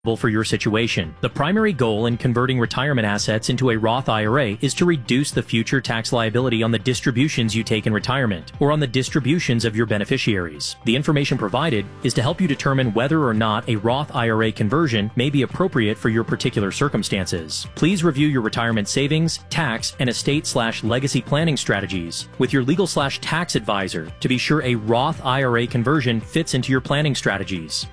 for your situation. The primary goal in converting retirement assets into a Roth IRA is to reduce the future tax liability on the distributions you take in retirement or on the distributions of your beneficiaries. The information provided is to help you determine whether or not a Roth IRA conversion may be appropriate for your particular circumstances. Please review your retirement savings, tax, and estate/legacy planning strategies with your legal/tax advisor to be sure a Roth IRA conversion fits into your planning strategies.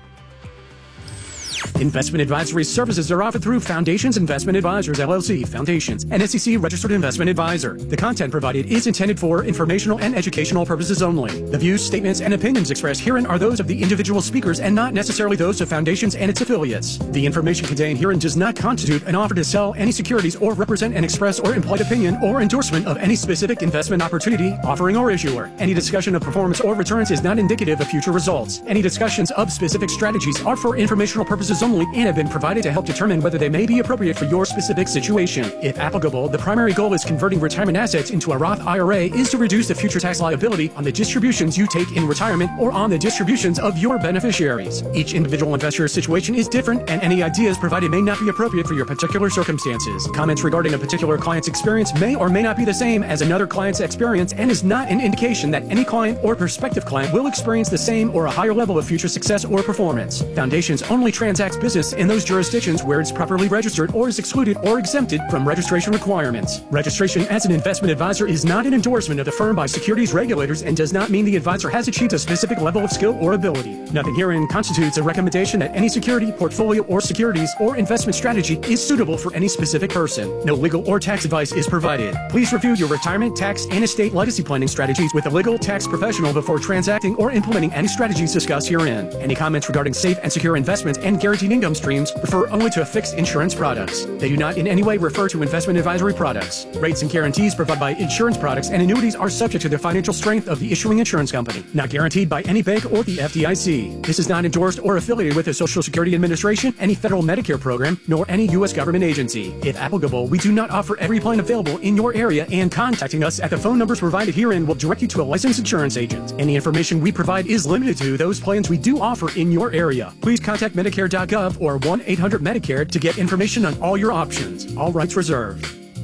Investment advisory services are offered through Foundations Investment Advisors, LLC, Foundations, an SEC-registered investment advisor. The content provided is intended for informational and educational purposes only. The views, statements, and opinions expressed herein are those of the individual speakers and not necessarily those of Foundations and its affiliates. The information contained herein does not constitute an offer to sell any securities or represent an express or implied opinion or endorsement of any specific investment opportunity, offering, or issuer. Any discussion of performance or returns is not indicative of future results. Any discussions of specific strategies are for informational purposes only and have been provided to help determine whether they may be appropriate for your specific situation. If applicable, the primary goal is converting retirement assets into a Roth IRA is to reduce the future tax liability on the distributions you take in retirement or on the distributions of your beneficiaries. Each individual investor's situation is different, and any ideas provided may not be appropriate for your particular circumstances. Comments regarding a particular client's experience may or may not be the same as another client's experience and is not an indication that any client or prospective client will experience the same or a higher level of future success or performance. Foundations only transacts business in those jurisdictions where it's properly registered or is excluded or exempted from registration requirements. Registration as an investment advisor is not an endorsement of the firm by securities regulators and does not mean the advisor has achieved a specific level of skill or ability. Nothing herein constitutes a recommendation that any security, portfolio, or securities or investment strategy is suitable for any specific person. No legal or tax advice is provided. Please review your retirement, tax, and estate legacy planning strategies with a legal tax professional before transacting or implementing any strategies discussed herein. Any comments regarding safe and secure investments and guaranteed income streams refer only to fixed insurance products. They do not in any way refer to investment advisory products. Rates and guarantees provided by insurance products and annuities are subject to the financial strength of the issuing insurance company, not guaranteed by any bank or the FDIC. This is not endorsed or affiliated with the Social Security Administration, any federal Medicare program, nor any U.S. government agency. If applicable, we do not offer every plan available in your area, and contacting us at the phone numbers provided herein will direct you to a licensed insurance agent. Any information we provide is limited to those plans we do offer in your area. Please contact Medicare.gov or 1-800-MEDICARE to get information on all your options. All rights reserved.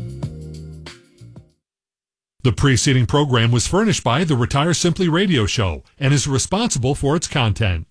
The preceding program was furnished by the Retire Simply radio show and is responsible for its content.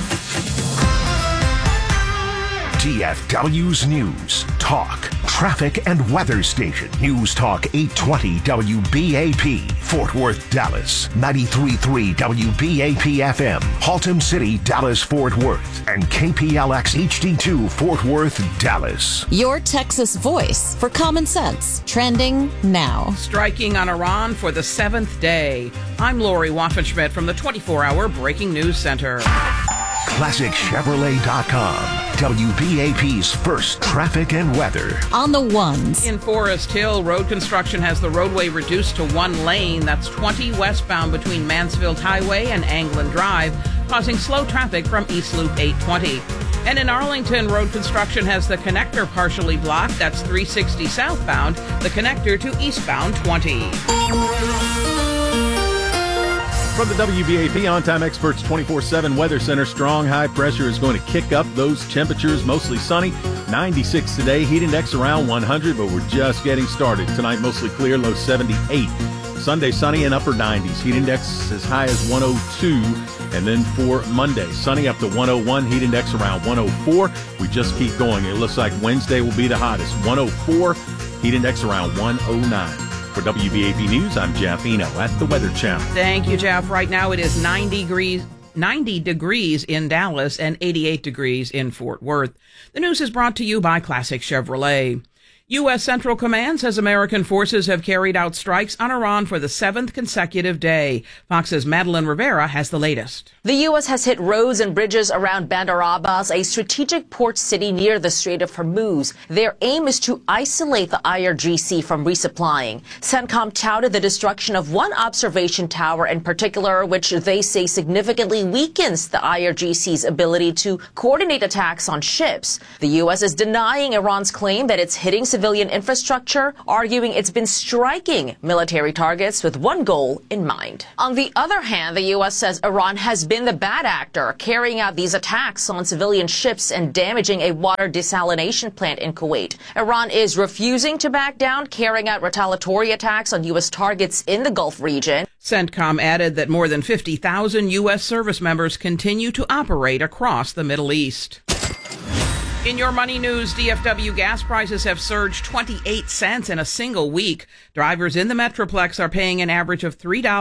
DFW's News, Talk, Traffic and Weather Station. News Talk 820 WBAP, Fort Worth, Dallas. 93.3 WBAP FM, Haltom City, Dallas, Fort Worth. And KPLX HD2, Fort Worth, Dallas. Your Texas voice for common sense. Trending now. Striking on Iran for the 7th day. I'm Lori Waffenschmidt from the 24-hour Breaking News Center. ClassicChevrolet.com. WBAP's first traffic and weather. On the ones. In Forest Hill, road construction has the roadway reduced to one lane. That's 20 westbound between Mansfield Highway and Anglin Drive, causing slow traffic from East Loop 820. And in Arlington, road construction has the connector partially blocked. That's 360 southbound, the connector to eastbound 20. From the WBAP On-Time Experts 24/7 Weather Center, strong high pressure is going to kick up those temperatures. Mostly sunny, 96 today. Heat index around 100, but we're just getting started. Tonight, mostly clear, low 78. Sunday, sunny and upper 90s. Heat index as high as 102. And then for Monday, sunny up to 101. Heat index around 104. We just keep going. It looks like Wednesday will be the hottest. 104. Heat index around 109. For WBAP News, I'm Jeff Eno at the Weather Channel. Thank you, Jeff. Right now it is 90 degrees in Dallas and 88 degrees in Fort Worth. The news is brought to you by Classic Chevrolet. U.S. Central Command says American forces have carried out strikes on Iran for the 7th consecutive day. Fox's Madeline Rivera has the latest. The U.S. has hit roads and bridges around Bandar Abbas, a strategic port city near the Strait of Hormuz. Their aim is to isolate the IRGC from resupplying. CENTCOM touted the destruction of one observation tower in particular, which they say significantly weakens the IRGC's ability to coordinate attacks on ships. The U.S. is denying Iran's claim that it's hitting civilian infrastructure, arguing it's been striking military targets with one goal in mind. On the other hand, the U.S. says Iran has been the bad actor, carrying out these attacks on civilian ships and damaging a water desalination plant in Kuwait. Iran is refusing to back down, carrying out retaliatory attacks on U.S. targets in the Gulf region. CENTCOM added that more than 50,000 U.S. service members continue to operate across the Middle East. In your money news, DFW gas prices have surged 28 cents in a single week. Drivers in the Metroplex are paying an average of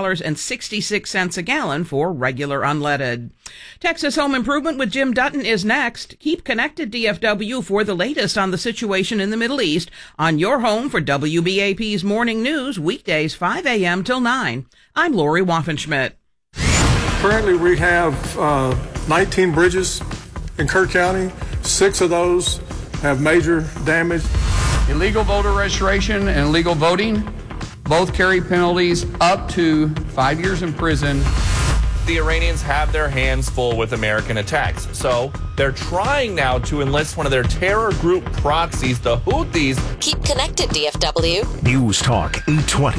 $3.66 a gallon for regular unleaded. Texas Home Improvement with Jim Dutton is next. Keep connected, DFW, for the latest on the situation in the Middle East on your home for WBAP's Morning News, weekdays 5 a.m. till 9. I'm Lori Waffenschmidt. Currently, we have 19 bridges in Kerr County. 6 of those have major damage. Illegal voter registration and illegal voting both carry penalties up to 5 years in prison. The Iranians have their hands full with American attacks, so they're trying now to enlist one of their terror group proxies, the Houthis. Keep connected, DFW. News Talk 820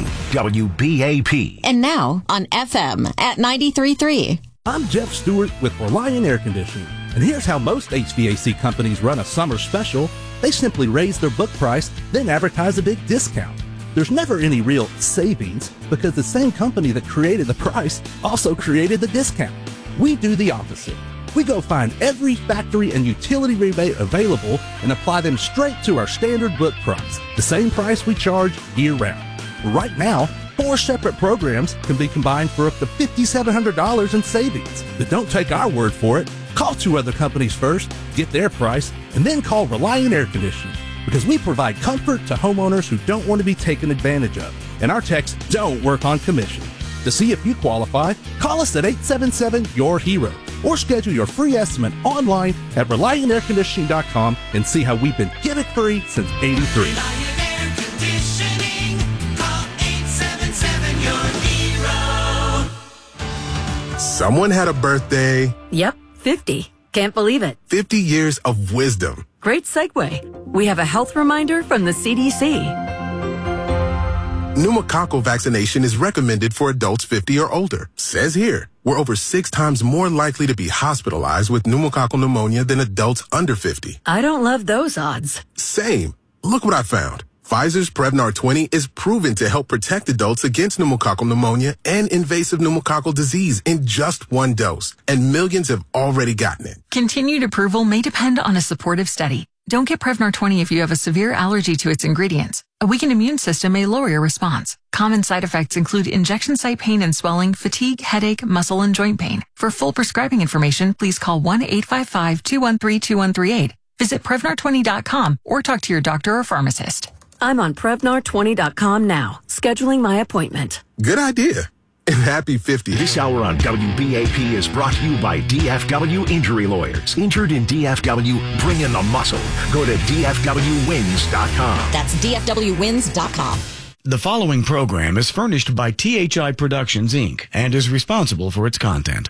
WBAP. And now on FM at 93.3. I'm Jeff Stewart with Reliant Air Conditioning. And here's how most HVAC companies run a summer special. They simply raise their book price, then advertise a big discount. There's never any real savings because the same company that created the price also created the discount. We do the opposite. We go find every factory and utility rebate available and apply them straight to our standard book price, the same price we charge year-round. Right now, 4 separate programs can be combined for up to $5,700 in savings. But don't take our word for it. Call 2 other companies first, get their price, and then call Reliant Air Conditioning, because we provide comfort to homeowners who don't want to be taken advantage of, and our techs don't work on commission. To see if you qualify, call us at 877-YOUR-HERO, or schedule your free estimate online at ReliantAirConditioning.com and see how we've been gimmick-free since '83. Someone had a birthday. Yep, 50. Can't believe it. 50 years of wisdom. Great segue. We have a health reminder from the CDC. Pneumococcal vaccination is recommended for adults 50 or older. Says here, we're over 6 times more likely to be hospitalized with pneumococcal pneumonia than adults under 50. I don't love those odds. Same. Look what I found. Pfizer's Prevnar 20 is proven to help protect adults against pneumococcal pneumonia and invasive pneumococcal disease in just 1 dose, and millions have already gotten it. Continued approval may depend on a supportive study. Don't get Prevnar 20 if you have a severe allergy to its ingredients. A weakened immune system may lower your response. Common side effects include injection site pain and swelling, fatigue, headache, muscle, and joint pain. For full prescribing information, please call 1-855-213-2138. Visit Prevnar20.com or talk to your doctor or pharmacist. I'm on Prevnar20.com now, scheduling my appointment. Good idea. And happy 50. This hour on WBAP is brought to you by DFW Injury Lawyers. Injured in DFW, bring in the muscle. Go to DFWWins.com. That's DFWWins.com. The following program is furnished by THI Productions, Inc. and is responsible for its content.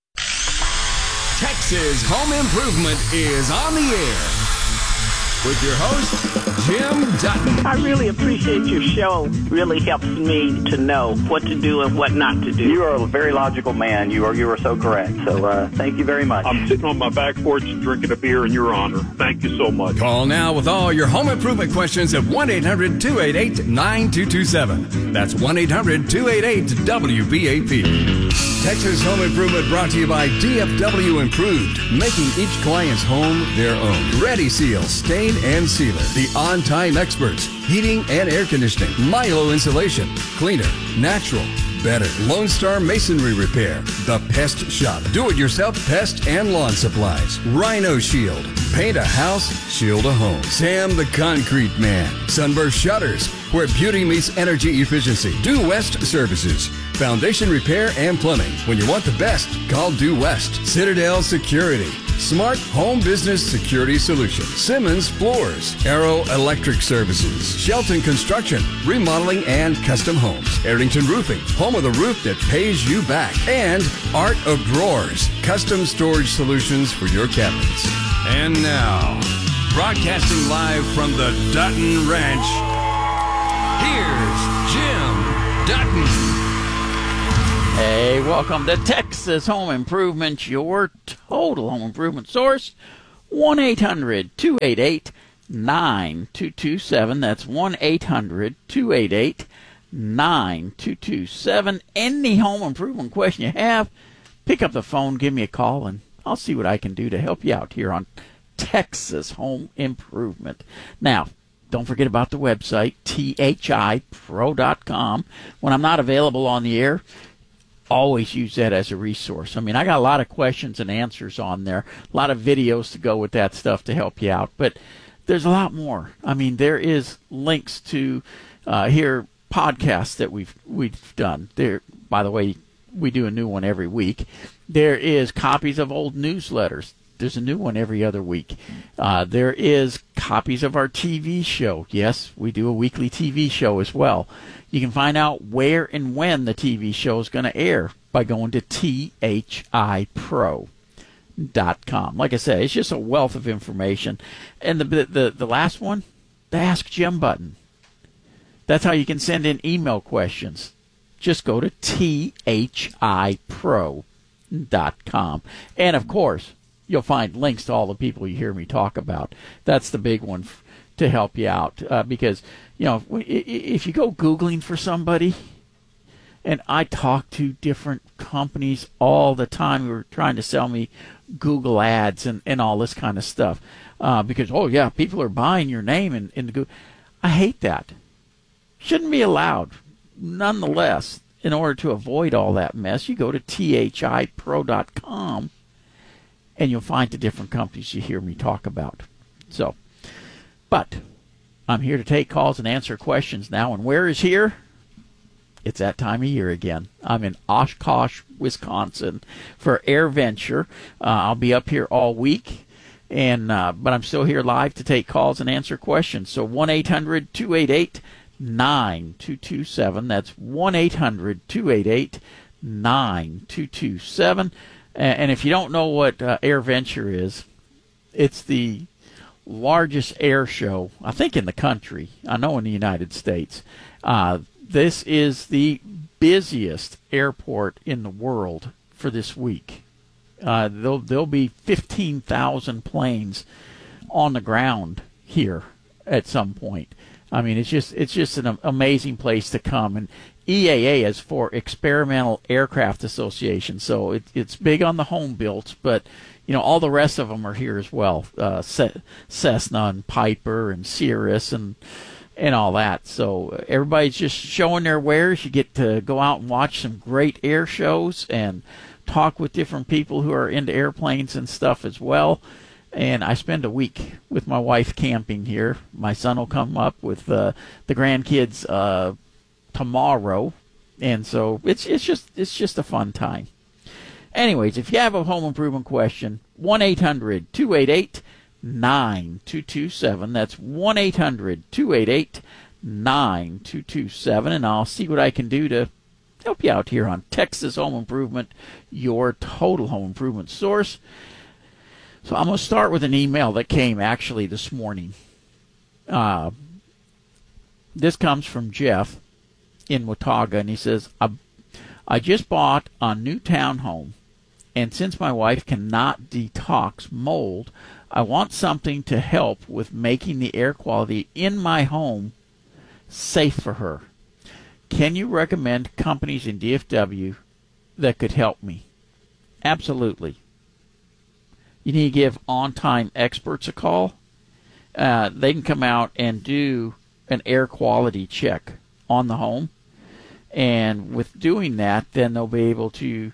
Texas Home Improvement is on the air with your host, Jim Dutton. I really appreciate your show. Really helps me to know what to do and what not to do. You are a very logical man. You are so correct. So thank you very much. I'm sitting on my back porch drinking a beer in your honor. Thank you so much. Call now with all your home improvement questions at 1-800-288-9227. That's 1-800-288-WBAP. Texas Home Improvement brought to you by DFW Improved, making each client's home their own. Ready Seal, Stain and Sealer, the on-time experts, heating and air conditioning, Milo Insulation, cleaner, natural, better. Lone Star Masonry Repair, the Pest Shop, do-it-yourself pest and lawn supplies. Rhino Shield, paint a house, shield a home. Sam the Concrete Man, Sunburst Shutters, where beauty meets energy efficiency. Due West Services, foundation repair and plumbing. When you want the best, call Due West. Citadel Security, smart home business security solutions. Simmons Floors, Arrow Electric Services, Shelton Construction, remodeling and custom homes. Arrington Roofing, home of the roof that pays you back. And Art of Drawers, custom storage solutions for your cabinets. And now, Broadcasting live from the Dutton Ranch, here's Jim Dutton. Hey, welcome to Texas Home Improvement, your total home improvement source. 1-800-288-9227. That's 1-800-288-9227. Any home improvement question you have, pick up the phone, give me a call, and I'll see what I can do to help you out here on Texas Home Improvement. Now, don't forget about the website, thipro.com. When I'm not available on the air, always use that as a resource. I mean, I got a lot of questions and answers on there, a lot of videos to go with that stuff to help you out, but there's a lot more. I mean, there is links to here podcasts that we've done. There, by the way, we do a new one every week. There is copies of old newsletters. There's a new one every other week. There is copies of our TV show. Yes, we do a weekly TV show as well. You can find out where and when the TV show is going to air by going to thipro.com. Like I said, it's just a wealth of information. And the last one, the Ask Jim button. That's how you can send in email questions. Just go to thipro.com. And, of course, you'll find links to all the people you hear me talk about. That's the big one to help you out. Because, you know, if you go Googling for somebody, and I talk to different companies all the time who are trying to sell me Google ads and all this kind of stuff. Because, oh, yeah, people are buying your name in the Google. I hate that. Shouldn't be allowed. Nonetheless, in order to avoid all that mess, you go to thipro.com and you'll find the different companies you hear me talk about. So, but I'm here to take calls and answer questions now. And where is here? It's that time of year again. I'm in Oshkosh, Wisconsin for AirVenture. I'll be up here all week, and but I'm still here live to take calls and answer questions. So 1-800-288-9227. That's 1-800-288-9227. And if you don't know what AirVenture is, it's the largest air show, I think, in the country. I know in the United States. This is the busiest airport in the world for this week. There'll be 15,000 planes on the ground here at some point. I mean, it's just an amazing place to come. And EAA is for Experimental Aircraft Association, so it's big on the home builds, but you know all the rest of them are here as well. Cessna and Piper and Cirrus and all that. So everybody's just showing their wares. You get to go out and watch some great air shows and talk with different people who are into airplanes and stuff as well. And I spend a week with my wife camping here. My son will come up with the grandkids tomorrow, and so it's just a fun time. Anyways, if you have a home improvement question, 1-800-288-9227. That's 1-800-288-9227, and I'll see what I can do to help you out here on Texas Home Improvement, your total home improvement source. So I'm going to start with an email that came actually this morning. This comes from Jeff in Watauga, and he says, I just bought a new townhome, and since my wife cannot detox mold, I want something to help with making the air quality in my home safe for her. Can you recommend companies in DFW that could help me? Absolutely. You need to give On Time Experts a call. They can come out and do an air quality check on the home. And with doing that, then they'll be able to,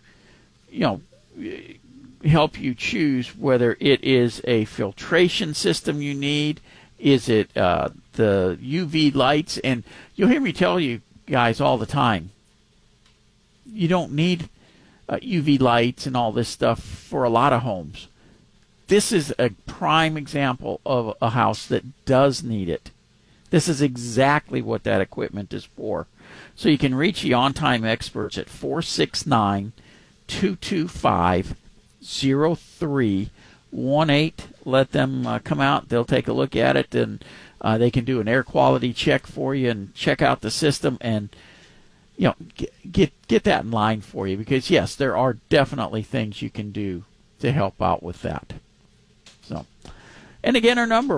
help you choose whether it is a filtration system you need. Is it the UV lights? And you'll hear me tell you guys all the time, you don't need UV lights and all this stuff for a lot of homes. This is a prime example of a house that does need it. This is exactly what that equipment is for. So you can reach the On Time Experts at 469-225-0318. let them come out. They'll take a look at it, and they can do an air quality check for you and check out the system and get that in line for you, because yes, there are definitely things you can do to help out with that. So, and again, our number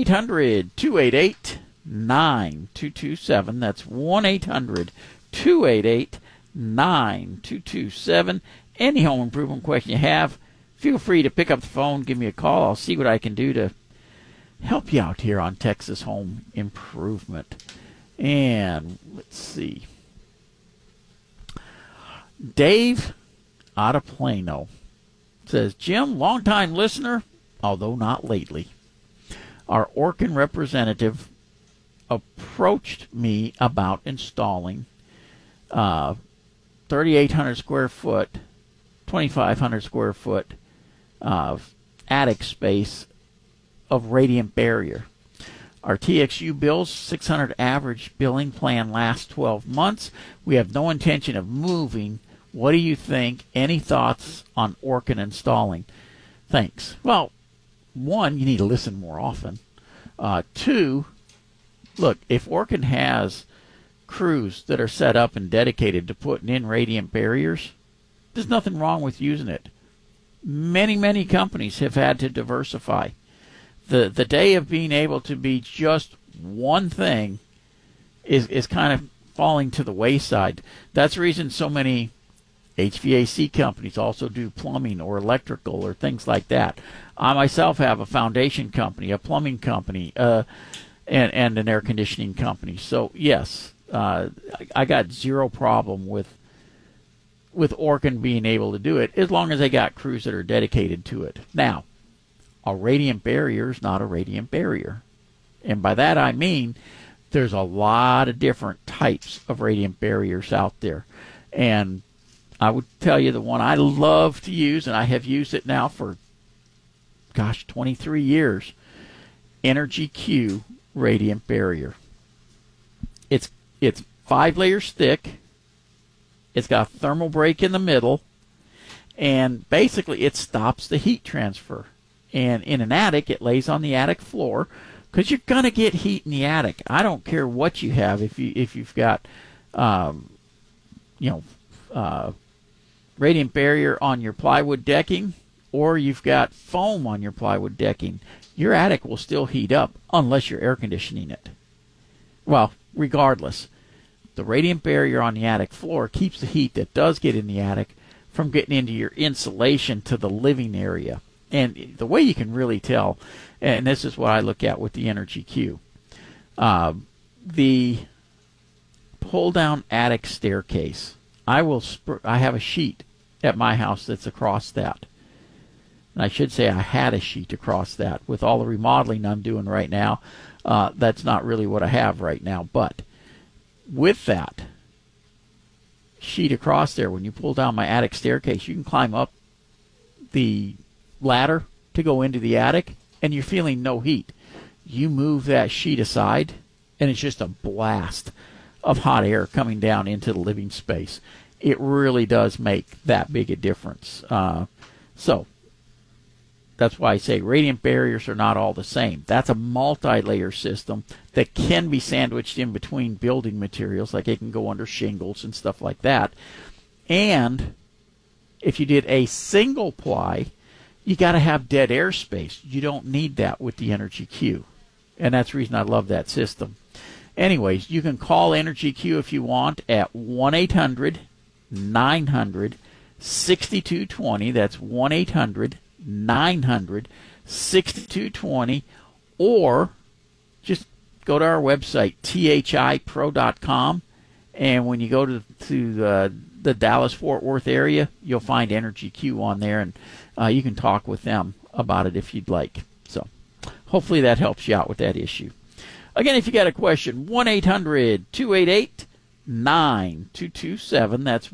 1-800-288-9227. That's 1-800-288-9227. Any home improvement question you have, feel free to pick up the phone, give me a call. I'll see what I can do to help you out here on Texas Home Improvement. And let's see. Dave out of Plano says, Jim, longtime listener, although not lately. Our Orkin representative approached me about installing 3,800 square foot, 2,500 square foot attic space of radiant barrier. Our TXU bills, 600 average billing plan lasts 12 months. We have no intention of moving. What do you think? Any thoughts on Orkin installing? Thanks. Well, one, you need to listen more often. Two, look, if Orkin has crews that are set up and dedicated to putting in radiant barriers, there's nothing wrong with using it. Many, many companies have had to diversify. The day of being able to be just one thing is kind of falling to the wayside. That's the reason so many HVAC companies also do plumbing or electrical or things like that. I myself have a foundation company, a plumbing company, and an air conditioning company. So yes, I got zero problem with Orkin being able to do it, as long as they got crews that are dedicated to it. Now, a radiant barrier is not a radiant barrier. And by that I mean there's a lot of different types of radiant barriers out there. And I would tell you the one I love to use, and I have used it now for, 23 years, Energy Q radiant barrier. It's 5 layers thick. It's got a thermal break in the middle, and basically it stops the heat transfer. And in an attic, it lays on the attic floor, because you're gonna get heat in the attic. I don't care what you have. If you've got, radiant barrier on your plywood decking, or you've got foam on your plywood decking, your attic will still heat up unless you're air conditioning it. Well, regardless, the radiant barrier on the attic floor keeps the heat that does get in the attic from getting into your insulation to the living area. And the way you can really tell, and this is what I look at with the Energy Q, the pull-down attic staircase. I have a sheet at my house that's across that. And I should say I had a sheet across that. With all the remodeling I'm doing right now, that's not really what I have right now. But with that sheet across there, when you pull down my attic staircase, you can climb up the ladder to go into the attic, and you're feeling no heat. You move that sheet aside, and it's just a blast of hot air coming down into the living space. It really does make that big a difference. So that's why I say radiant barriers are not all the same. That's a multi-layer system that can be sandwiched in between building materials, like it can go under shingles and stuff like that. And if you did a single ply, you got to have dead air space. You don't need that with the Energy Q. And that's the reason I love that system. Anyways, you can call Energy Q if you want at 1-800-900-6220. That's 1-800-900-6220. Or just go to our website, thipro.com. And when you go to the Dallas-Fort Worth area, you'll find Energy Q on there, and you can talk with them about it if you'd like. So hopefully that helps you out with that issue. Again, if you got a question, 1-800-288-9227. That's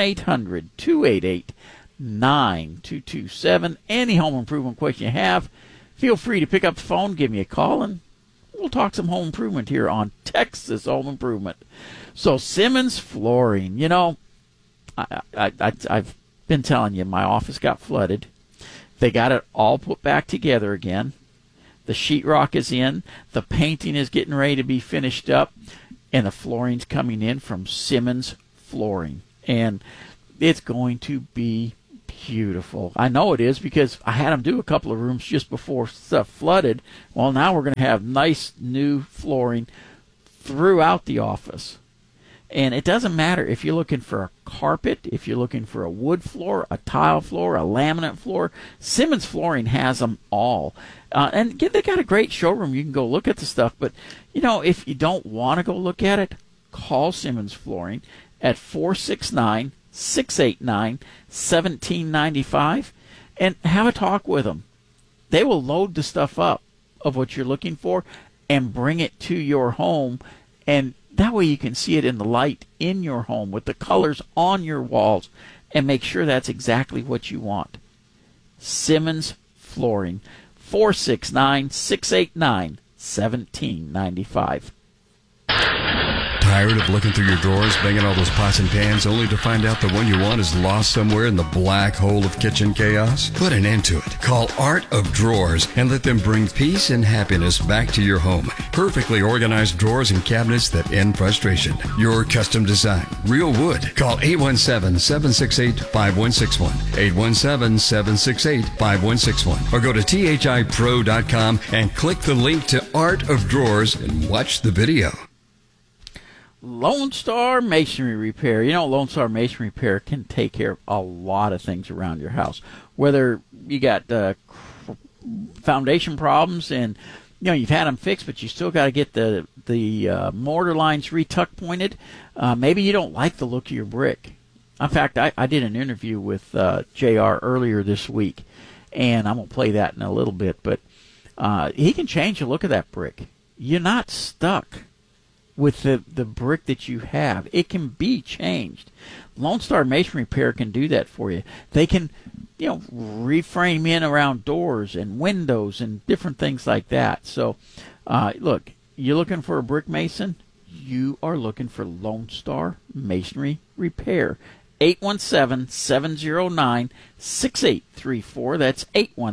1-800-288-9227. Any home improvement question you have, feel free to pick up the phone, give me a call, and we'll talk some home improvement here on Texas Home Improvement. So Simmons Flooring, I've been telling you, my office got flooded, They got it all put back together again. The sheetrock is in. The painting is getting ready to be finished up. And the flooring's coming in from Simmons Flooring. And it's going to be beautiful. I know it is because I had them do a couple of rooms just before stuff flooded. Well, now we're going to have nice new flooring throughout the office. And it doesn't matter if you're looking for a carpet, if you're looking for a wood floor, a tile floor, a laminate floor. Simmons Flooring has them all. And they got a great showroom. You can go look at the stuff. But, if you don't want to go look at it, call Simmons Flooring at 469-689-1795 and have a talk with them. They will load the stuff up of what you're looking for and bring it to your home, and that way you can see it in the light in your home with the colors on your walls and make sure that's exactly what you want. Simmons Flooring, 469-689-1795. Tired of looking through your drawers, banging all those pots and pans, only to find out the one you want is lost somewhere in the black hole of kitchen chaos? Put an end to it. Call Art of Drawers and let them bring peace and happiness back to your home. Perfectly organized drawers and cabinets that end frustration. Your custom design. Real wood. Call 817-768-5161. 817-768-5161. Or go to thipro.com and click the link to Art of Drawers and watch the video. Lone Star Masonry Repair. Lone Star Masonry Repair can take care of a lot of things around your house. Whether you got foundation problems and you've had them fixed, but you still got to get the mortar lines retuck pointed. Maybe you don't like the look of your brick. In fact, I did an interview with JR earlier this week, and I'm going to play that in a little bit. But he can change the look of that brick. You're not stuck with the brick that you have. It can be changed. Lone Star Masonry Repair can do that for you. They can, reframe in around doors and windows and different things like that. So, look, you're looking for a brick mason? You are looking for Lone Star Masonry Repair. 817-709-6834. That's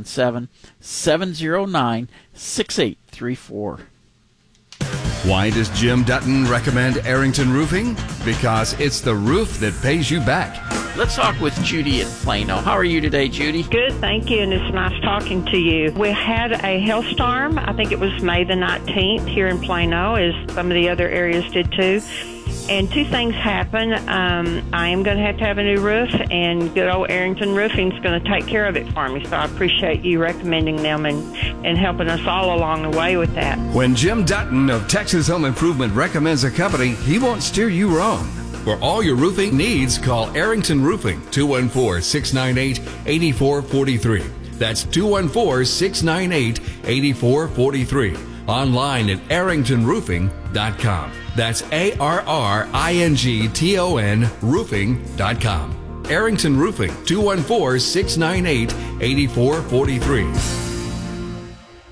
817-709-6834. Why does Jim Dutton recommend Arrington Roofing? Because it's the roof that pays you back. Let's talk with Judy in Plano. How are you today, Judy? Good, thank you, and it's nice talking to you. We had a hailstorm. I think it was May the 19th here in Plano, as some of the other areas did too. And two things happened. I am going to have a new roof, and good old Arrington Roofing is going to take care of it for me. So I appreciate you recommending them and helping us all along the way with that. When Jim Dutton of Texas Home Improvement recommends a company, he won't steer you wrong. For all your roofing needs, call Arrington Roofing, 214-698-8443. That's 214-698-8443. Online at arringtonroofing.com. That's ARRINGTON roofing.com. Arrington Roofing, 214-698-8443.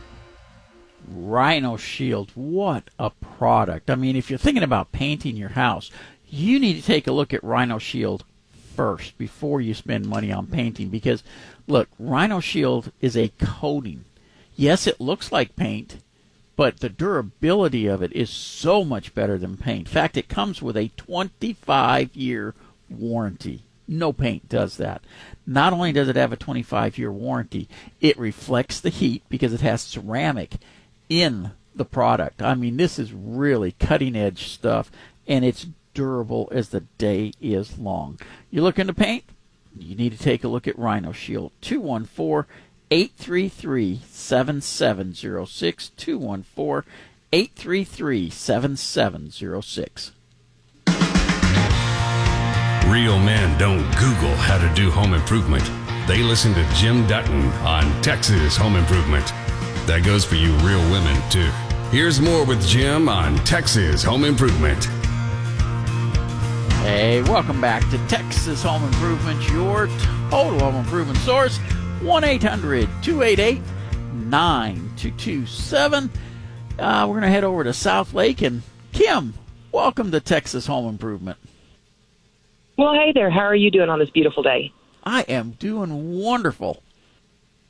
Rhino Shield, what a product. I mean, if you're thinking about painting your house, you need to take a look at Rhino Shield first before you spend money on painting. Because, look, Rhino Shield is a coating. Yes, it looks like paint, but the durability of it is so much better than paint. In fact, it comes with a 25-year warranty. No paint does that. Not only does it have a 25-year warranty, it reflects the heat because it has ceramic in the product. I mean, this is really cutting-edge stuff, and it's durable as the day is long. You looking to paint? You need to take a look at Rhino Shield. 214-833-7706. 214-833-7706. Real men don't Google how to do home improvement. They listen to Jim Dutton on Texas Home Improvement. That goes for you real women, too. Here's more with Jim on Texas Home Improvement. Hey, welcome back to Texas Home Improvement, your total home improvement source. 1-800-288-9227. We're going to head over to South Lake. And Kim, welcome to Texas Home Improvement. Well, hey there. How are you doing on this beautiful day? I am doing wonderful.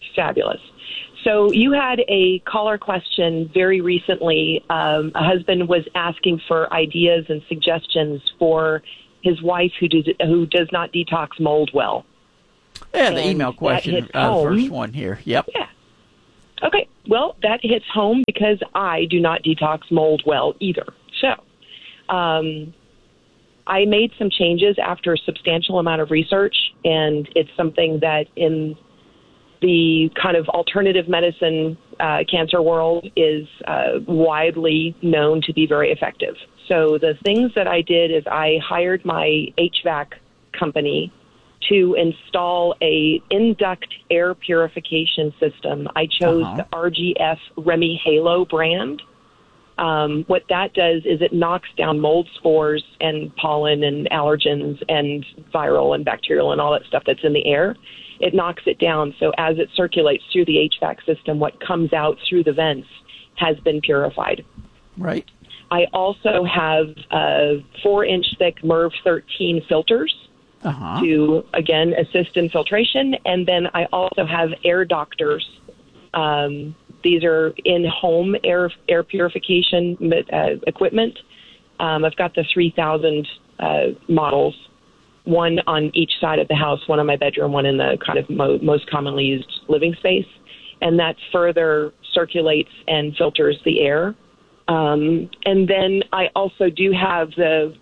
Fabulous. So you had a caller question very recently. A husband was asking for ideas and suggestions for his wife who does not detox mold well. Yeah, the email question, the first one here. Yep. Yeah. Okay. Well, that hits home because I do not detox mold well either. So I made some changes after a substantial amount of research, and it's something that in the kind of alternative medicine cancer world is widely known to be very effective. So the things that I did is I hired my HVAC company to install a induct air purification system. I chose the RGF Remy Halo brand. What that does is it knocks down mold spores and pollen and allergens and viral and bacterial and all that stuff that's in the air. It knocks it down, so as it circulates through the HVAC system, what comes out through the vents has been purified. Right. I also have 4-inch thick MERV 13 filters to, again, assist in filtration. And then I also have air doctors. These are in-home air purification equipment. I've got the 3,000 models, one on each side of the house, one in my bedroom, one in the kind of most commonly used living space. And that further circulates and filters the air. And then I also do have the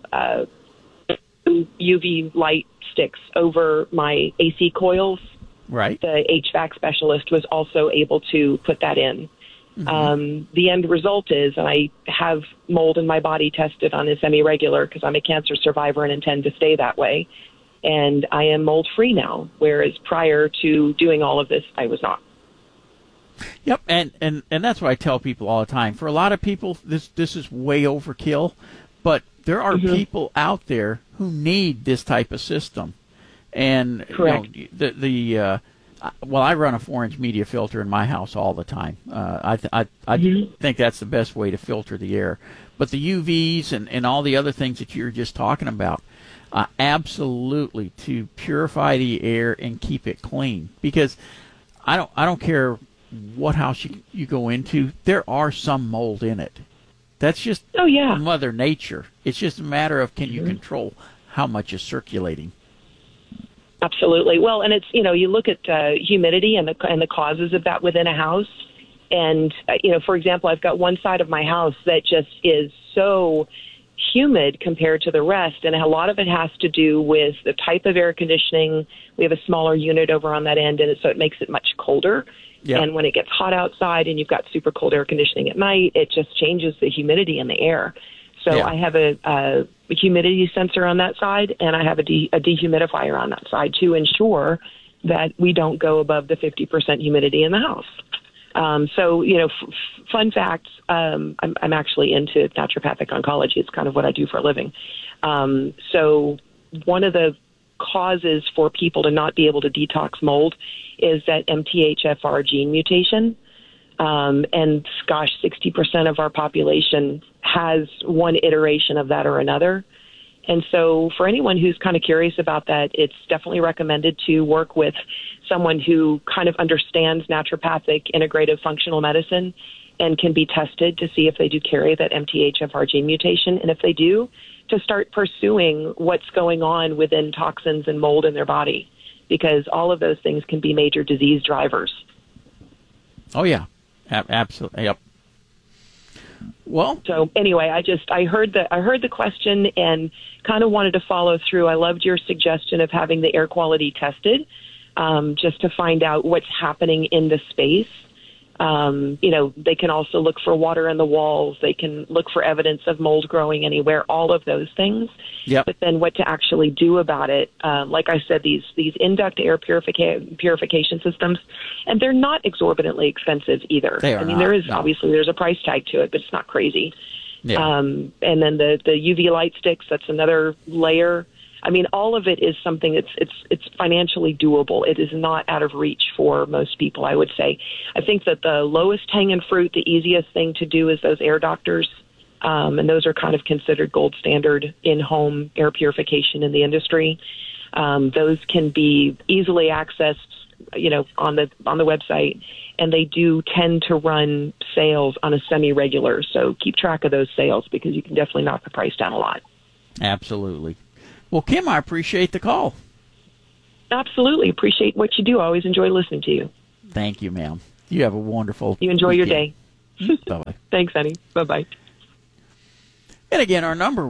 UV light sticks over my AC coils. Right. The HVAC specialist was also able to put that in. The end result is I have mold in my body tested on a semi-regular because I'm a cancer survivor and intend to stay that way. And I am mold-free now, whereas prior to doing all of this, I was not. Yep, and that's what I tell people all the time. For a lot of people, this is way overkill, but there are people out there who need this type of system. And correct. You know, well, I run a 4-inch media filter in my house all the time. I think that's the best way to filter the air. But the UVs and all the other things that you were just talking about, absolutely to purify the air and keep it clean. Because I don't care what house you go into, there are some mold in it. That's just Mother Nature. It's just a matter of can you control how much is circulating. Absolutely. Well, and it's, you look at humidity and the causes of that within a house. And, for example, I've got one side of my house that just is so humid compared to the rest. And a lot of it has to do with the type of air conditioning. We have a smaller unit over on that end, and so it makes it much colder. Yep. And when it gets hot outside and you've got super cold air conditioning at night, it just changes the humidity in the air. So I have a humidity sensor on that side, and I have a dehumidifier on that side to ensure that we don't go above the 50% humidity in the house. So, fun facts, I'm actually into naturopathic oncology. It's kind of what I do for a living. So one of the causes for people to not be able to detox mold is that MTHFR gene mutation. And gosh, 60% of our population has one iteration of that or another. And so for anyone who's kind of curious about that, it's definitely recommended to work with someone who kind of understands naturopathic integrative functional medicine and can be tested to see if they do carry that MTHFR gene mutation. And if they do, to start pursuing what's going on within toxins and mold in their body, because all of those things can be major disease drivers. Oh, yeah. Absolutely. Yep. Well, so anyway, I heard the question and kind of wanted to follow through. I loved your suggestion of having the air quality tested, just to find out what's happening in the space. They can also look for water in the walls. They can look for evidence of mold growing anywhere, all of those things. Yep. But then what to actually do about it, like I said, these induct air purification systems, and they're not exorbitantly expensive either. They are I mean, not, obviously there's a price tag to it, but it's not crazy. Yeah. And then the UV light sticks, that's another layer. I mean, all of it is something it's financially doable. It is not out of reach for most people, I would say. I think that the lowest hanging fruit, the easiest thing to do is those air doctors. And those are kind of considered gold standard in-home air purification in the industry. Those can be easily accessed on the website, and they do tend to run sales on a semi-regular. So keep track of those sales because you can definitely knock the price down a lot. Absolutely. Well, Kim, I appreciate the call. Absolutely. Appreciate what you do. I always enjoy listening to you. Thank you, ma'am. You have a wonderful You enjoy weekend. your day. Bye-bye. Thanks, honey. Bye-bye. And again, our number,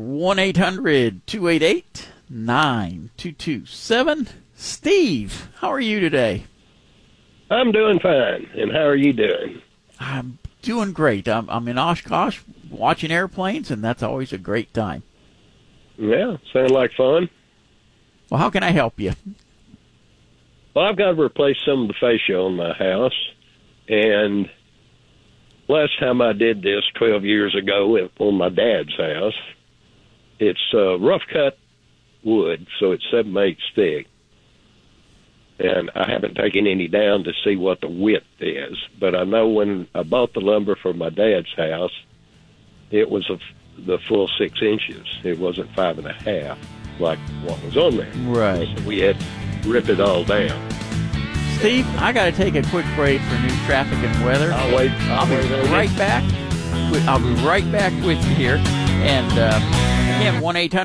1-800-288-9227. Steve, how are you today? I'm doing fine. And how are you doing? I'm doing great. I'm in Oshkosh watching airplanes, and that's always a great time. Yeah, sounds like fun. Well, how can I help you? Well, I've got to replace some of the fascia on my house. And last time I did this 12 years ago on my dad's house, it's rough-cut wood, so it's 7/8 thick. And I haven't taken any down to see what the width is. But I know when I bought the lumber for my dad's house, it was the full 6 inches. It wasn't 5.5 like what was on there. Right. So we had to rip it all down. Steve, I got to take a quick break for news, traffic, and weather. I'll wait. I'll be right back. I'll be right back with you here. And again,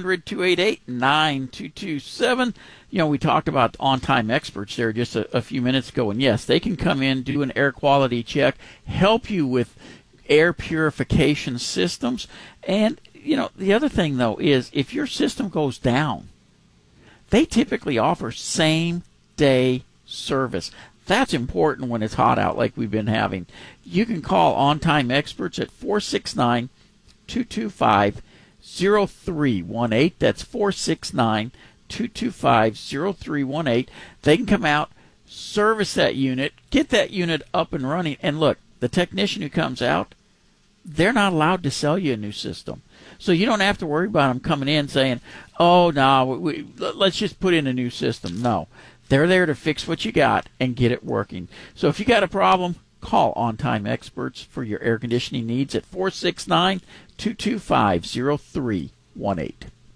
1-800-288-9227. We talked about on-time experts there just a few minutes ago. And yes, they can come in, do an air quality check, help you with air purification systems. And, the other thing, though, is if your system goes down, they typically offer same-day service. That's important when it's hot out like we've been having. You can call On-Time Experts at 469-225-0318. That's 469-225-0318. They can come out, service that unit, get that unit up and running. And look, the technician who comes out, they're not allowed to sell you a new system. So you don't have to worry about them coming in saying, oh, no, let's just put in a new system. No. They're there to fix what you got and get it working. So if you got a problem, call On-Time Experts for your air conditioning needs at 469-225-0318.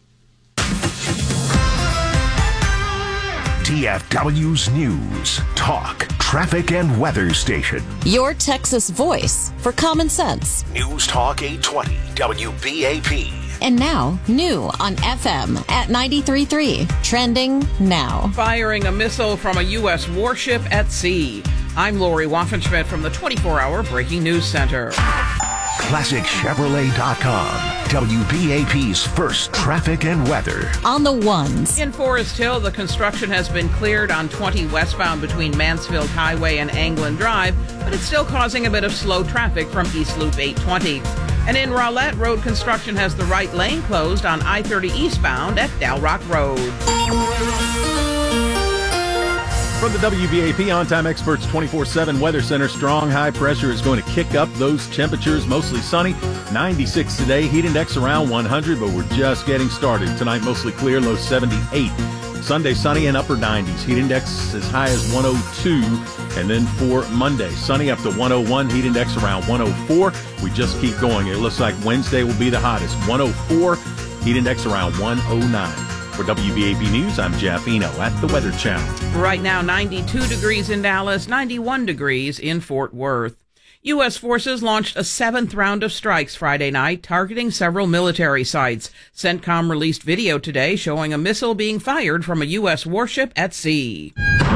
DFW's News, Talk, Traffic, and Weather Station. Your Texas voice for common sense. News Talk 820 WBAP. And now, new on FM at 93.3. Trending now. Firing a missile from a U.S. warship at sea. I'm Lori Waffenschmidt from the 24-hour Breaking News Center. ClassicChevrolet.com. WBAP's first traffic and weather. On the ones. In Forest Hill, the construction has been cleared on 20 westbound between Mansfield Highway and Anglin Drive, but it's still causing a bit of slow traffic from East Loop 820. And in Rowlett, road construction has the right lane closed on I-30 eastbound at Dalrock Road. From the WBAP On-Time Experts 24/7 Weather Center, strong high pressure is going to kick up those temperatures. Mostly sunny, 96 today. Heat index around 100, but we're just getting started. Tonight, mostly clear, low 78. Sunday, sunny and upper 90s. Heat index as high as 102. And then for Monday, sunny up to 101. Heat index around 104. We just keep going. It looks like Wednesday will be the hottest. 104. Heat index around 109. For WBAP News, I'm Jeff Eno at the Weather Channel. Right now, 92 degrees in Dallas, 91 degrees in Fort Worth. U.S. forces launched a 7th round of strikes Friday night, targeting several military sites. CENTCOM released video today showing a missile being fired from a U.S. warship at sea.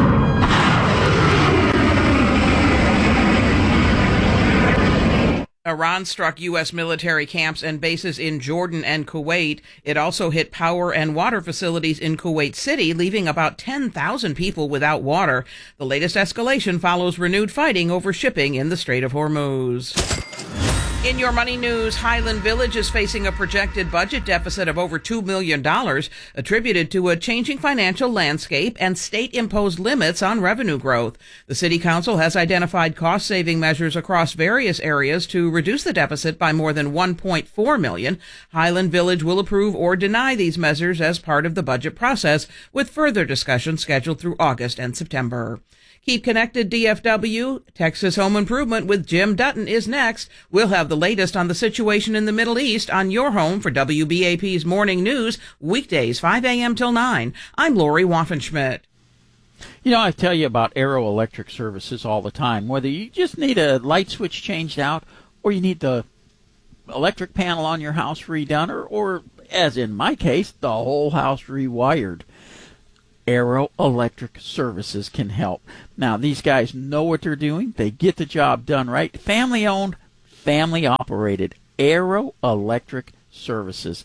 Iran struck U.S. military camps and bases in Jordan and Kuwait. It also hit power and water facilities in Kuwait City, leaving about 10,000 people without water. The latest escalation follows renewed fighting over shipping in the Strait of Hormuz. In your money news, Highland Village is facing a projected budget deficit of over $2 million, attributed to a changing financial landscape and state-imposed limits on revenue growth. The City Council has identified cost-saving measures across various areas to reduce the deficit by more than $1.4 million. Highland Village will approve or deny these measures as part of the budget process, with further discussion scheduled through August and September. Keep connected, DFW. Texas Home Improvement with Jim Dutton is next. We'll have the latest on the situation in the Middle East on your home for WBAP's Morning News, weekdays 5 a.m. till 9. I'm Lori Waffenschmidt. You know, I tell you about Arrow Electric Services all the time. Whether you just need a light switch changed out, or you need the electric panel on your house redone, or as in my case, the whole house rewired, Arrow Electric Services can help. Now, these guys know what they're doing. They get the job done right. Family-owned, family-operated. Arrow Electric Services.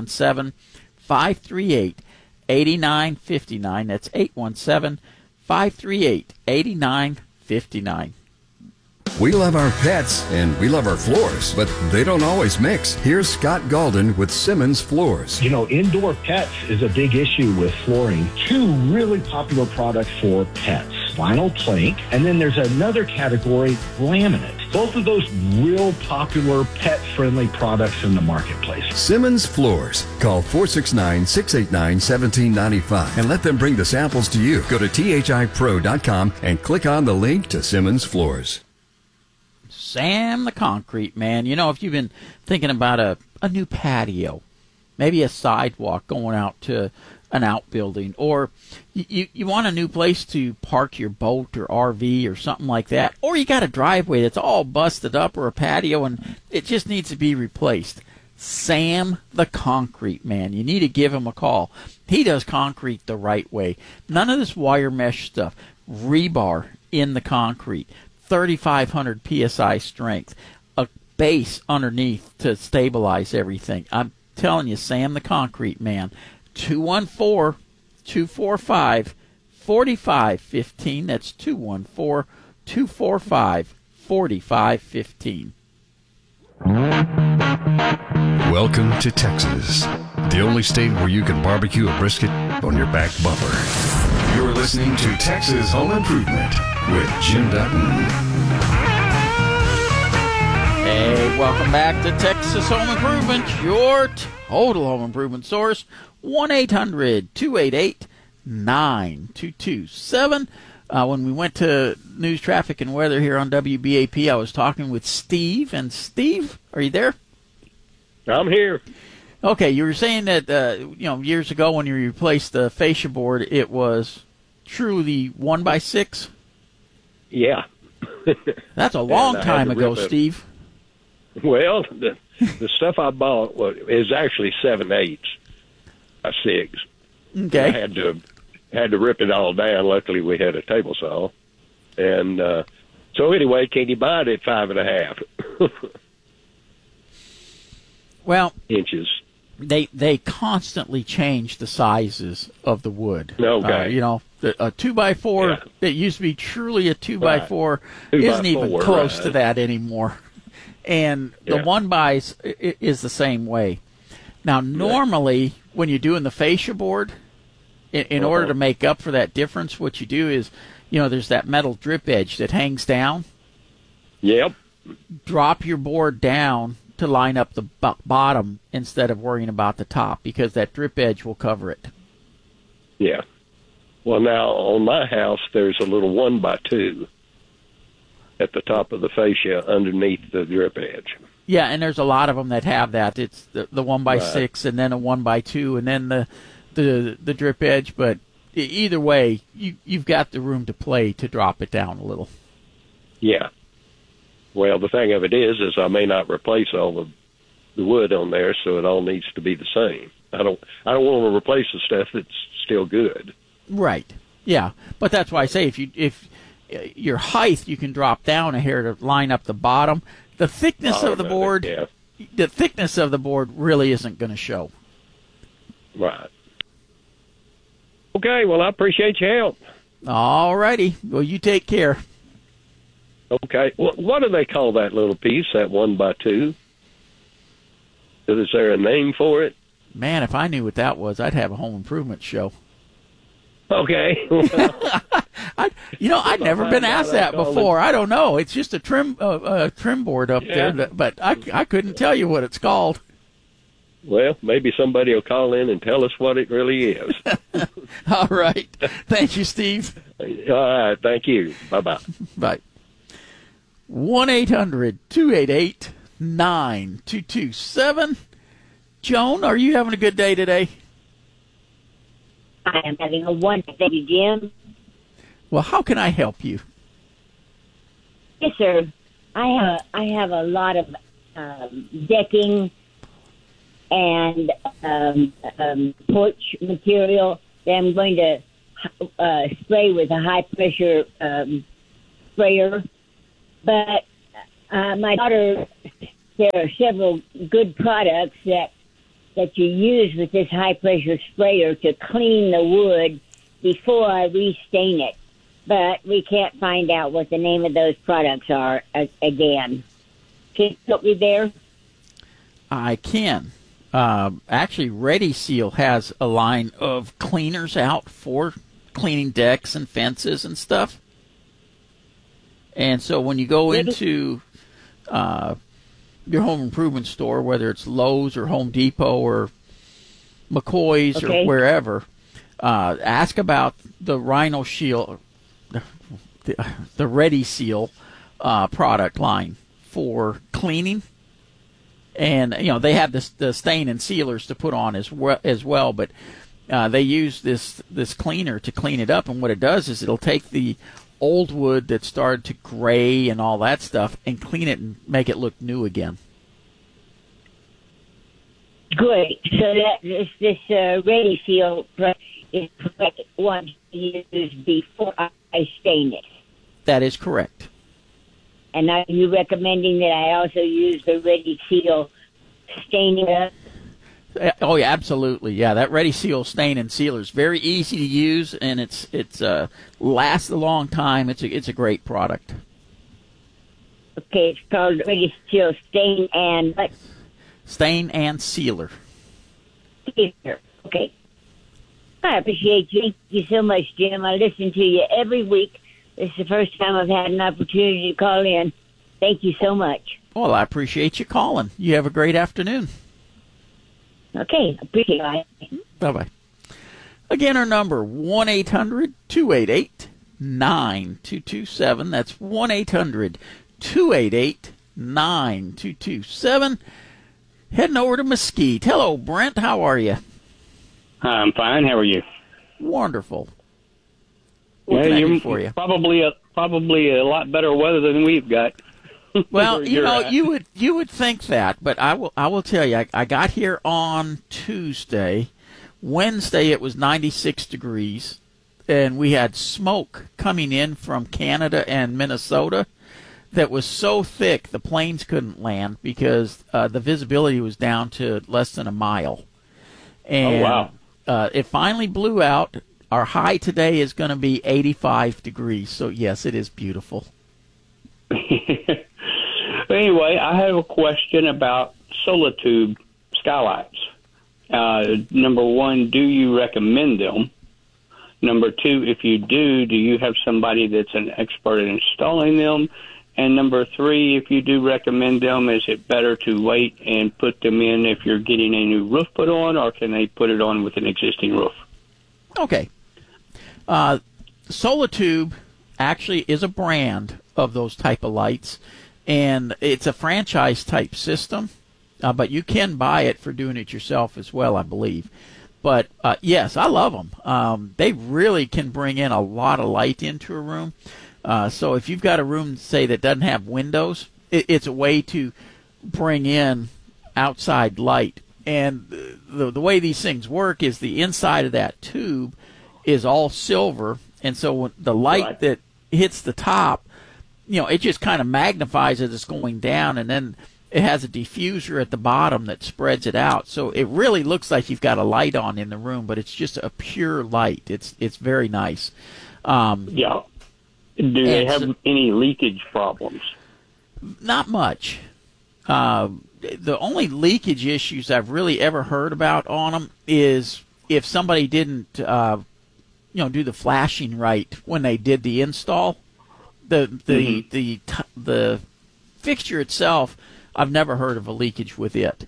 817-538-8959. That's 817-538-8959. We love our pets and we love our floors, but they don't always mix. Here's Scott Galden with Simmons Floors. You know, indoor pets is a big issue with flooring. Two really popular products for pets, vinyl plank, and then there's another category, laminate. Both of those real popular pet-friendly products in the marketplace. Simmons Floors. Call 469-689-1795 and let them bring the samples to you. Go to thipro.com and click on the link to Simmons Floors. Sam the Concrete Man. You know, if you've been thinking about a new patio, maybe a sidewalk going out to an outbuilding, or you want a new place to park your boat or RV or something like that, or you got a driveway that's all busted up or a patio and it just needs to be replaced. Sam the Concrete Man. You need to give him a call. He does concrete the right way. None of this wire mesh stuff. Rebar in the concrete. 3,500 PSI strength, a base underneath to stabilize everything. I'm telling you, Sam the Concrete Man, 214-245-4515. That's 214-245-4515. Welcome to Texas, the only state where you can barbecue a brisket on your back bumper. You're listening to Texas Home Improvement with Jim Dutton. Hey, welcome back to Texas Home Improvement, your total home improvement source. 1-800-288-9227. When we went to news, traffic, and weather here on WBAP, I was talking with Steve. And Steve, are you there? I'm here. Okay, you were saying that years ago when you replaced the fascia board, it was truly 1x6. Yeah. That's a long time ago, Steve. Well, the stuff I bought is actually 7/8 by 6. Okay. I had to rip it all down. Luckily, we had a table saw, and so anyway, can you buy it at 5.5? Well, inches. They constantly change the sizes of the wood. Okay. A 2x4 that used to be truly a 2x4 isn't even close to that anymore. And the 1x is the same way. Now, normally, when you're doing the fascia board, in order to make up for that difference, what you do is, there's that metal drip edge that hangs down. Yep. Drop your board down to line up the bottom instead of worrying about the top, because that drip edge will cover it. Yeah. Well, now, on my house, there's a little 1x2 at the top of the fascia underneath the drip edge. Yeah, and there's a lot of them that have that. It's the 1x6 and then a 1x2 and then the drip edge. But either way, you've got the room to play to drop it down a little. Yeah. Well, the thing of it is I may not replace all the wood on there, so it all needs to be the same. I don't want to replace the stuff that's still good. Right. Yeah, but that's why I say if your height you can drop down a hair to line up the bottom. The thickness of the board, the thickness of the board really isn't going to show. Right. Okay. Well, I appreciate your help. All righty. Well, you take care. Okay. What do they call that little piece, that 1x2? Is there a name for it? Man, if I knew what that was, I'd have a home improvement show. Okay. I'd never been asked that before. I don't know. It's just a trim board up there, but I couldn't tell you what it's called. Well, maybe somebody will call in and tell us what it really is. All right. Thank you, Steve. All right. Thank you. Bye-bye. Bye. 1-800-288-9227. Joan, are you having a good day today? I am having a wonderful day, Jim. Well, how can I help you? Yes, sir. I have a lot of decking and porch material that I'm going to spray with a high pressure sprayer. But my daughter, there are several good products that you use with this high pressure sprayer to clean the wood before I restain it. But we can't find out what the name of those products are again. Can you help me there? I can. Actually, Ready Seal has a line of cleaners out for cleaning decks and fences and stuff. And so when you go into your home improvement store, whether it's Lowe's or Home Depot or McCoy's or wherever, ask about the Rhino Shield, the Ready Seal product line for cleaning. And, they have the stain and sealers to put on as well, but they use this cleaner to clean it up. And what it does is it'll take the old wood that started to gray and all that stuff and clean it and make it look new again. Great. So this Ready Seal is correct one to use before I stain it. That is correct. And are you recommending that I also use the Ready Seal staining up? Oh yeah, absolutely. Yeah, that Ready Seal stain and sealer is very easy to use, and it's lasts a long time. It's a great product. Okay, it's called Ready Seal stain and what? Stain and sealer. Okay. I appreciate you. Thank you so much, Jim. I listen to you every week. This is the first time I've had an opportunity to call in. Thank you so much. Well, I appreciate you calling. You have a great afternoon. Okay, appreciate it. Bye-bye. Again, our number, 1-800-288-9227. That's 1-800-288-9227. Heading over to Mesquite. Hello, Brent. How are you? I'm fine. How are you? Wonderful. What can I do for you? Probably a lot better weather than we've got. Well, you would think that, but I will tell you, I got here on Tuesday. Wednesday it was 96 degrees, and we had smoke coming in from Canada and Minnesota that was so thick the planes couldn't land because the visibility was down to less than a mile. And, oh, wow. It finally blew out. Our high today is going to be 85 degrees, so yes, it is beautiful. Anyway, I have a question about Solitude skylights. Number one, do you recommend them? Number two, if you do you have somebody that's an expert in installing them? And number three, if you do recommend them, is it better to wait and put them in if you're getting a new roof put on, or can they put it on with an existing roof? Okay. Solitude actually is a brand of those type of lights, and it's a franchise-type system, but you can buy it for doing it yourself as well, I believe. But, yes, I love them. They really can bring in a lot of light into a room. So if you've got a room, say, that doesn't have windows, it's a way to bring in outside light. And the way these things work is the inside of that tube is all silver, and so when the light that hits the top, it just kind of magnifies it as it's going down, and then it has a diffuser at the bottom that spreads it out. So it really looks like you've got a light on in the room, but it's just a pure light. It's very nice. Yeah. Do they have any leakage problems? Not much. The only leakage issues I've really ever heard about on them is if somebody didn't, do the flashing right when they did the install. The fixture itself, I've never heard of a leakage with it.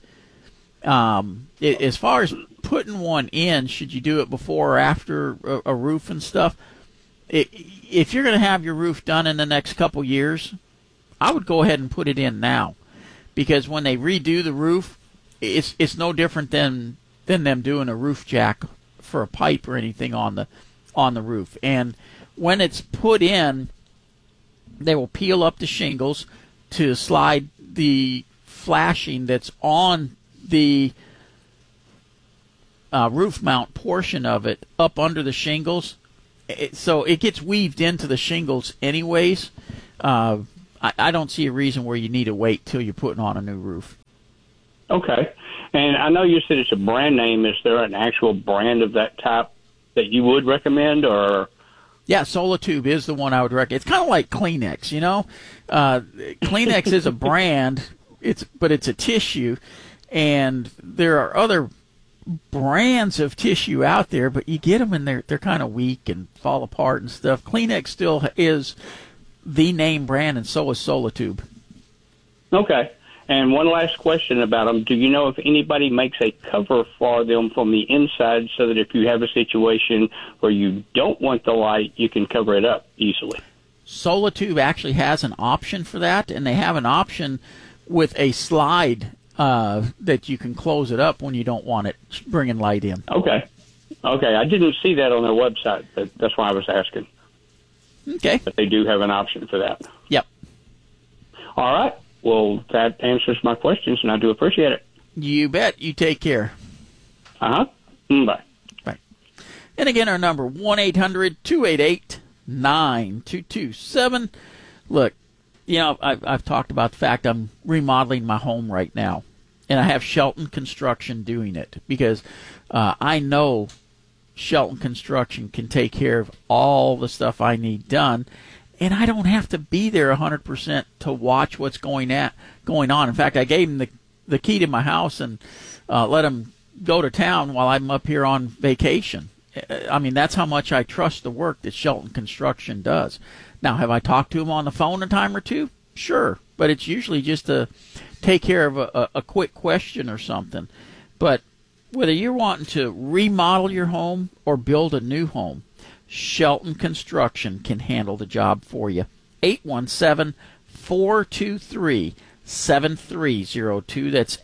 As far as putting one in, should you do it before or after a roof and stuff? If you're going to have your roof done in the next couple years, I would go ahead and put it in now, because when they redo the roof, it's no different than them doing a roof jack for a pipe or anything on the roof. And when it's put in, they will peel up the shingles to slide the flashing that's on the roof mount portion of it up under the shingles. So it gets weaved into the shingles anyways. I don't see a reason where you need to wait till you're putting on a new roof. Okay. And I know you said it's a brand name. Is there an actual brand of that type that you would recommend, or? Yeah, Solatube is the one I would recommend. It's kind of like Kleenex, you know. Kleenex is a brand, but it's a tissue, and there are other brands of tissue out there, but you get them and they're kind of weak and fall apart and stuff. Kleenex still is the name brand, and so is Solatube. Okay. And one last question about them. Do you know if anybody makes a cover for them from the inside so that if you have a situation where you don't want the light, you can cover it up easily? Solatube actually has an option for that, and they have an option with a slide that you can close it up when you don't want it bringing light in. Okay. I didn't see that on their website, but that's why I was asking. Okay. But they do have an option for that. Yep. All right. Well, that answers my questions, and I do appreciate it. You bet. You take care. Bye. Bye. And again, our number, 1-800-288-9227. Look, you know, I've talked about the fact I'm remodeling my home right now, and I have Shelton Construction doing it because I know Shelton Construction can take care of all the stuff I need done, and I don't have to be there 100% to watch what's going on. In fact, I gave him the key to my house and let him go to town while I'm up here on vacation. I mean, that's how much I trust the work that Shelton Construction does. Now, have I talked to him on the phone a time or two? Sure, but it's usually just to take care of a quick question or something. But whether you're wanting to remodel your home or build a new home, Shelton Construction can handle the job for you. 817-423-7302. That's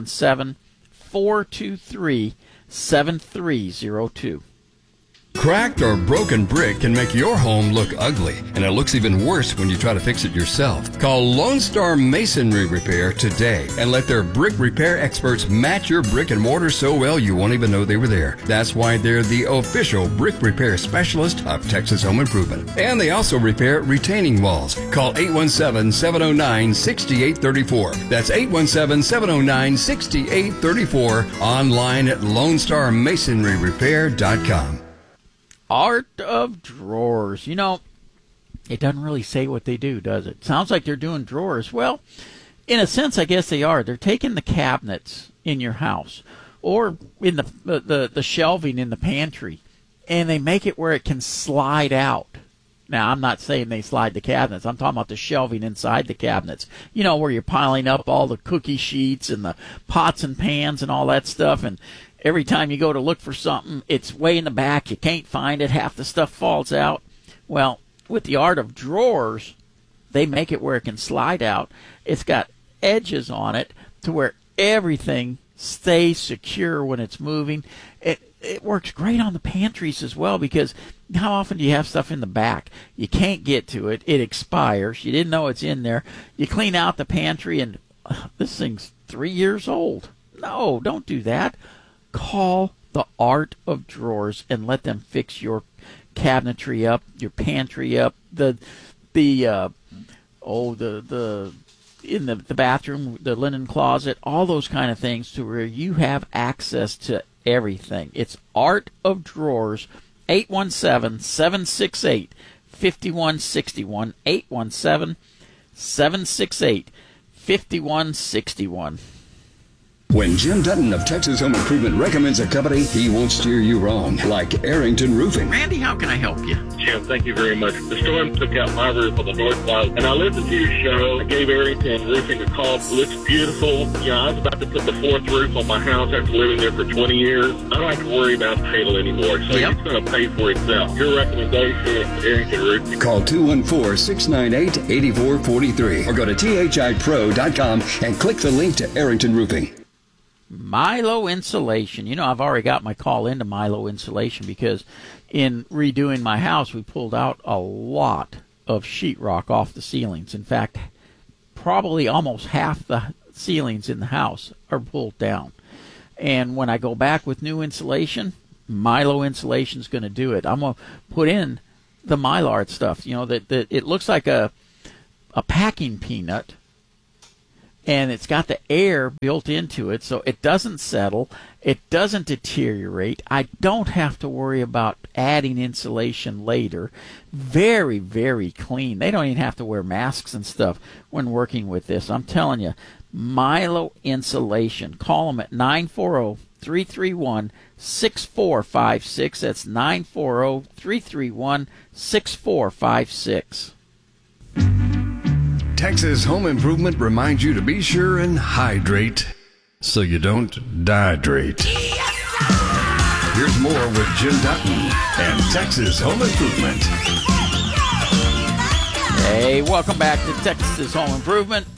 817-423-7302. Cracked or broken brick can make your home look ugly, and it looks even worse when you try to fix it yourself. Call Lone Star Masonry Repair today and let their brick repair experts match your brick and mortar so well you won't even know they were there. That's why they're the official brick repair specialist of Texas Home Improvement. And they also repair retaining walls. Call 817-709-6834. That's 817-709-6834. Online at LoneStarMasonryRepair.com. Art of Drawers. You know, it doesn't really say what they do, does it? Sounds like they're doing drawers. Well, in a sense, I guess they are. They're taking the cabinets in your house or in the shelving in the pantry, and they make it where it can slide out. Now, I'm not saying they slide the cabinets. I'm talking about the shelving inside the cabinets. You know, where you're piling up all the cookie sheets and the pots and pans and all that stuff, and every time you go to look for something, it's way in the back. You can't find it. Half the stuff falls out. Well, with the Art of Drawers, they make it where it can slide out. It's got edges on it to where everything stays secure when it's moving. It works great on the pantries as well, because how often do you have stuff in the back? You can't get to it. It expires. You didn't know it's in there. You clean out the pantry, and this thing's 3 years old. No, don't do that. Call the Art of Drawers and let them fix your cabinetry up, your pantry up, the in the bathroom, the linen closet, all those kind of things, to where you have access to everything. It's Art of Drawers. 817-768-5161. 817-768-5161. When Jim Dutton of Texas Home Improvement recommends a company, he won't steer you wrong, like Arrington Roofing. Randy, how can I help you? Jim, thank you very much. The storm took out my roof on the north side, and I listened to your show. I gave Arrington Roofing a call. It looks beautiful. You know, I was about to put the fourth roof on my house after living there for 20 years. I don't have to worry about hail anymore, so it's going to pay for itself. Your recommendation, Arrington Roofing. Call 214-698-8443 or go to thipro.com and click the link to Arrington Roofing. Milo Insulation. You know, I've already got my call into Milo Insulation because in redoing my house, we pulled out a lot of sheetrock off the ceilings. In fact, probably almost half the ceilings in the house are pulled down. And when I go back with new insulation, Milo insulation is going to do it. I'm going to put in the Mylar stuff. That it looks like a packing peanut, and it's got the air built into it, so it doesn't settle, it doesn't deteriorate. I don't have to worry about adding insulation later. Very, very clean. They don't even have to wear masks and stuff when working with this. I'm telling you, Milo Insulation. Call them at 940-331-6456. That's 940-331-6456. Texas Home Improvement reminds you to be sure and hydrate so you don't dehydrate. Here's more with Jim Dutton and Texas Home Improvement. Hey, welcome back to Texas Home Improvement.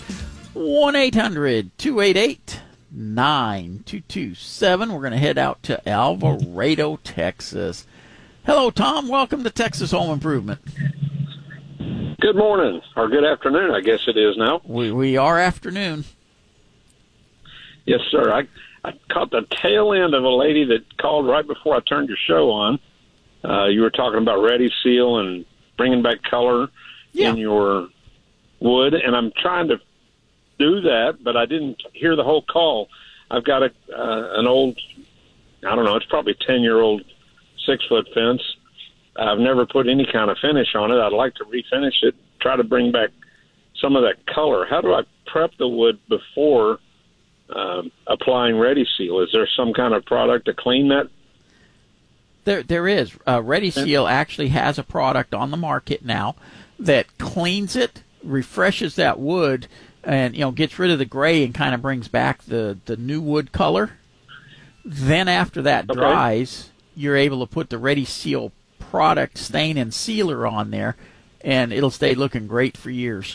1-800-288-9227. We're going to head out to Alvarado, Texas. Hello, Tom. Welcome to Texas Home Improvement. Good morning, or good afternoon, I guess it is now. We are afternoon. Yes, sir. I caught the tail end of a lady that called right before I turned your show on. You were talking about Ready Seal and bringing back color in your wood, and I'm trying to do that, but I didn't hear the whole call. I've got an old, I don't know, it's probably 10-year-old 6-foot fence. I've never put any kind of finish on it. I'd like to refinish it, try to bring back some of that color. How do I prep the wood before applying Ready Seal? Is there some kind of product to clean that? There is. Ready Seal actually has a product on the market now that cleans it, refreshes that wood, and gets rid of the gray and kind of brings back the new wood color. Then after that dries, you're able to put the Ready Seal product stain and sealer on there, and it'll stay looking great for years.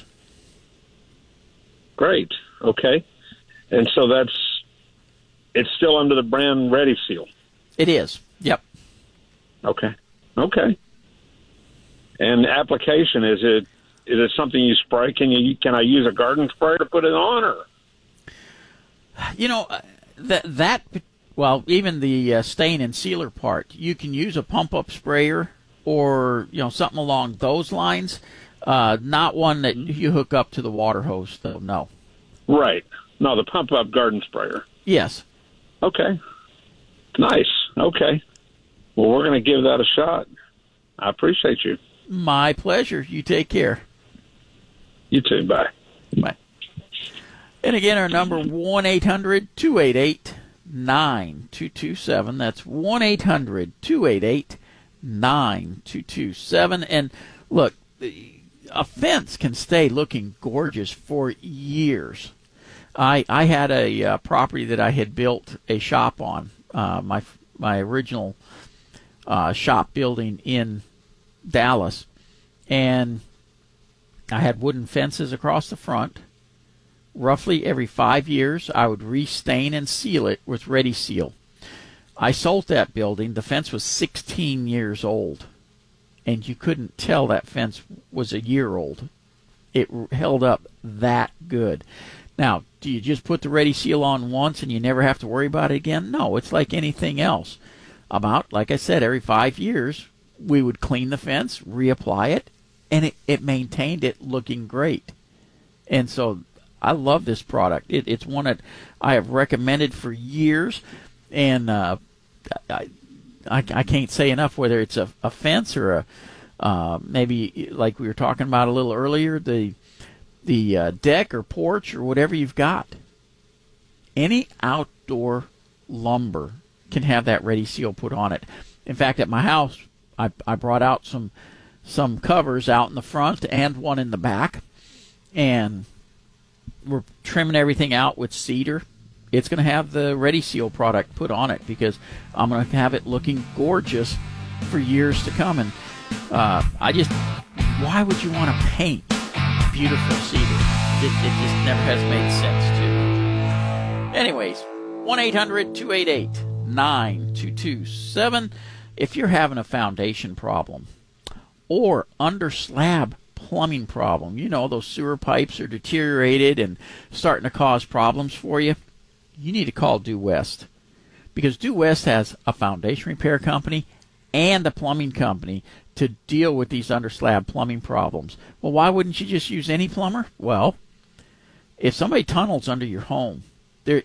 Great. Okay. And so it's still under the brand Ready Seal. It is. Yep. Okay. And application, is it something you spray? Can I use a garden sprayer to put it on, or? Well, even the stain and sealer part, you can use a pump-up sprayer or something along those lines. Not one that you hook up to the water hose, though. No. Right. No, the pump-up garden sprayer. Yes. Okay. Nice. Okay. Well, we're going to give that a shot. I appreciate you. My pleasure. You take care. You too. Bye. Bye. And again, our number 1-800-288-9227. That's 1-800-288-9227. And look, a fence can stay looking gorgeous for years. I had a property that I had built a shop on, my original shop building in Dallas, and I had wooden fences across the front. Roughly every 5 years, I would restain and seal it with Ready Seal. I sold that building. The fence was 16 years old, and you couldn't tell that fence was a year old. It held up that good. Now, do you just put the Ready Seal on once and you never have to worry about it again? No, it's like anything else. About, like I said, every 5 years, we would clean the fence, reapply it, and it maintained it looking great. And so I love this product. It's one that I have recommended for years, and I can't say enough whether it's a fence or maybe like we were talking about a little earlier, the deck or porch or whatever you've got. Any outdoor lumber can have that Ready Seal put on it. In fact, at my house, I brought out some covers out in the front and one in the back, and we're trimming everything out with cedar. It's going to have the Ready Seal product put on it because I'm going to have it looking gorgeous for years to come. And why would you want to paint beautiful cedar? It just never has made sense to me. Anyways, 1-800-288-9227. if you're having a foundation problem or under slab plumbing problem, you know, those sewer pipes are deteriorated and starting to cause problems for you, you need to call Due West, because Due West has a foundation repair company and a plumbing company to deal with these under slab plumbing problems. Well, why wouldn't you just use any plumber? Well, if somebody tunnels under your home